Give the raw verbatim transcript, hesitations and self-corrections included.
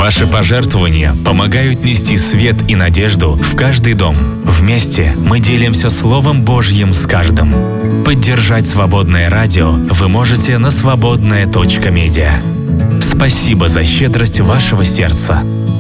Ваши пожертвования помогают нести свет и надежду в каждый дом. Вместе мы делимся Словом Божьим с каждым. Поддержать свободное радио вы можете на свободная точка медиа. Спасибо за щедрость вашего сердца.